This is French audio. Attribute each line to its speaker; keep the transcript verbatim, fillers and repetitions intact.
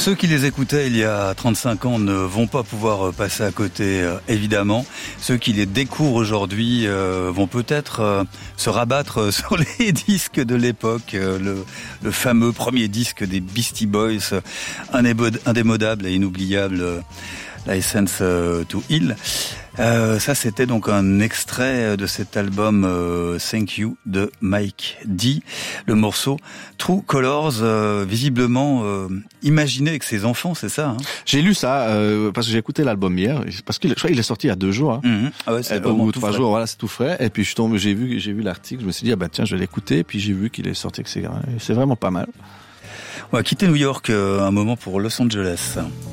Speaker 1: Ceux qui les écoutaient il y a trente-cinq ans ne vont pas pouvoir passer à côté, euh, évidemment. Ceux qui les découvrent aujourd'hui euh, vont peut-être euh, se rabattre sur les disques de l'époque. Euh, le, le fameux premier disque des Beastie Boys, euh, indémodable et inoubliable, euh, License to Ill. Euh, ça, c'était donc un extrait de cet album euh, Thank You de Mike D. Le morceau True Colors, euh, visiblement euh, imaginé avec ses enfants, c'est ça hein?
Speaker 2: J'ai lu ça euh, parce que j'ai écouté l'album hier, parce que je crois qu'il est sorti il y a deux jours, hein.
Speaker 1: Mmh. Ah ouais, c'est
Speaker 2: euh, ou trois jours, voilà, c'est tout frais. Et puis je tombe, j'ai vu, j'ai vu l'article, je me suis dit ah bah tiens, je vais l'écouter. Et puis j'ai vu qu'il est sorti avec ses gars. C'est vraiment pas mal.
Speaker 1: On va quitter New York euh, un moment pour Los Angeles.